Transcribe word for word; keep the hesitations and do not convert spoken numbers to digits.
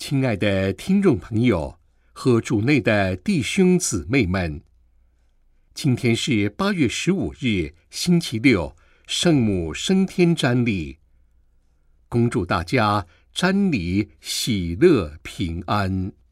亲爱的听众朋友和主内的弟兄姊妹们，今天是八月十五日，星期六，圣母升天瞻礼，恭祝大家瞻礼喜乐平安。